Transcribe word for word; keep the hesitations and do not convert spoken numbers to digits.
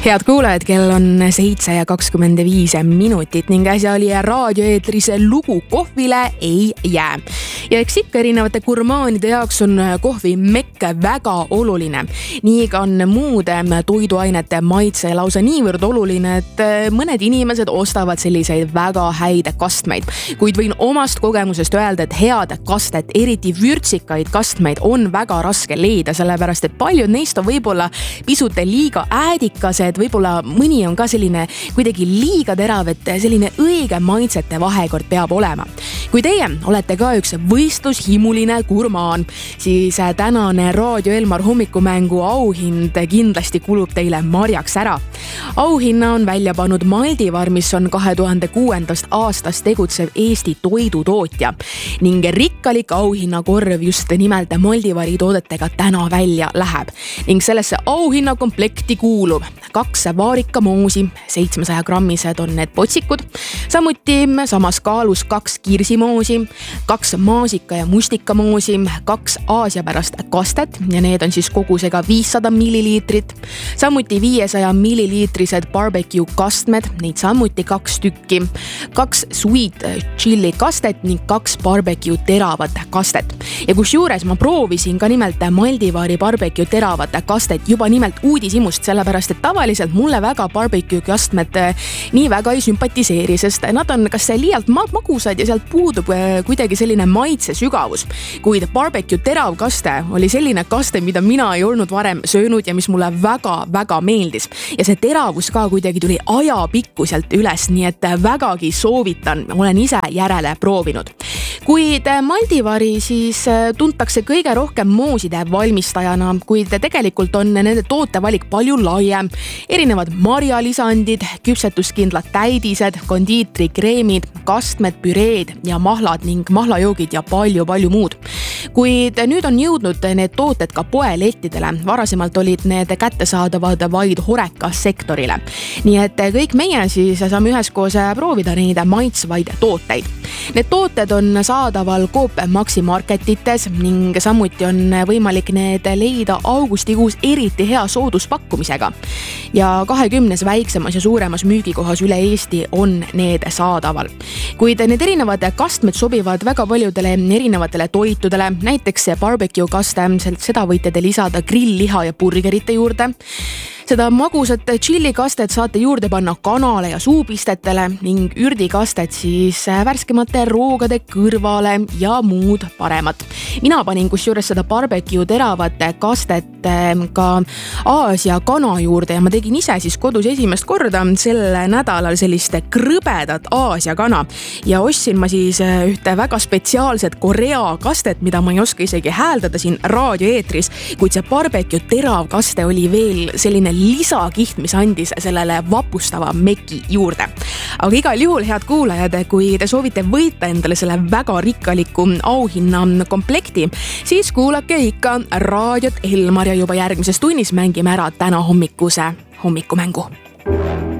Head kuulajad, kell on seitse ja kakskümmend viis minutit ning äsja oli raadioeetris lugu kohvile ei jää. Ja eks ikka erinevate gurmaanide jaoks on kohvi mekk väga oluline. Nii ka on muude toiduainete maitse lausa niivõrd oluline, et mõned inimesed ostavad selliseid väga häid kastmeid. Kuid võin omast kogemusest öelda, et head kastet, eriti vürtsikaid kastmeid on väga raske leida, sellepärast et paljud neist on võib-olla pisut liiga äädikased, võib-olla mõni on ka selline kuidagi liiga terav, et selline õige maitsete vahekord peab olema. Kui teie olete ka üks võistlushimuline gurmaan, siis tänane Raadio Elmar hommikumängu auhind kindlasti kulub teile marjaks ära. Auhinna on välja pannud Maldivar, mis on kahe tuhande kuuendast aastast tegutsev Eesti toidutootja ning rikkalik auhinnakorv just nimelt Maldivari toodetega täna välja läheb. Ning sellesse auhinna komplekti kuulub kaks vaarikamoosi, seitsmesaja grammised on need potsikud, samuti samas kaalus kaks kirsimoosi, kaks maasika ja mustikamoosi, kaks Aasia pärast kastet ja need on siis kogusega viissada milliliitrit, samuti viiesaja milliliitrised barbecue kastmed, neid samuti kaks tükki, kaks sweet chili kastet ning kaks barbecue teravat kastet. Ja kus juures ma proovisin ka nimelt Maldivari barbecue teravat kastet juba nimelt uudishimust, sellepärast et tavaliselt mulle väga barbecue kastmed nii väga ei sümpatiseeri, sest nad on kas liialt magusad ja sealt puudub kuidagi selline maitse sügavus. Kuid barbecue terav kaste oli selline kaste, mida mina ei olnud varem söönud ja mis mulle väga-väga meeldis. Ja see teravus ka kuidagi tuli ajapikkuselt üles, nii et vägagi soovitan, olen ise järele proovinud. Kuid Maldivari siis tuntakse kõige rohkem mooside valmistajana, kuid tegelikult on nende tootevalik palju laiem. Erinevad marjalisandid, küpsetuskindlad täidised, kondiitrikreemid, kastmed, püreed ja mahlad ning mahlajoogid ja palju-palju muud. Kuid nüüd on jõudnud need tooted ka poelettidele. Varasemalt olid need kättesaadavad vaid Horeca sektorile. Nii et kõik meie siis saame üheskoos proovida neid maitsvaid tooteid. Need tooted on saadaval Coop Maxi marketites ning samuti on võimalik need leida augustikuus eriti hea sooduspakkumisega. Ja kahekümnes väiksemas ja suuremas müügikohas üle Eesti on need saadaval. Kuid need erinevad kastmed sobivad väga paljudele erinevatele toitudele, näiteks barbecue kaste, seda võite te lisada grillliha ja burgerite juurde. Seda magusat chili-kastet saate juurde panna kanale ja suupistetele ning ürdikastet siis värskemate roogade kõrvale ja muud paremat. Mina panin kusjuures seda barbecue teravat kastet ka Aasia kana juurde ja ma tegin ise siis kodus esimest korda sel nädalal sellist krõbedat Aasia kana ja ostsin ma siis ühte väga spetsiaalset Korea kastet, mida ma ei oska isegi hääldada siin raadioeetris, kuid see barbecue terav kaste oli veel selline lisakiht, mis andis sellele vapustava meki juurde. Aga igal juhul, head kuulajad, kui te soovite võita endale selle väga rikkaliku auhinna komplekti, siis kuulake ikka Raadiot Elmar ja juba järgmises tunnis mängime ära täna hommikuse hommikumängu.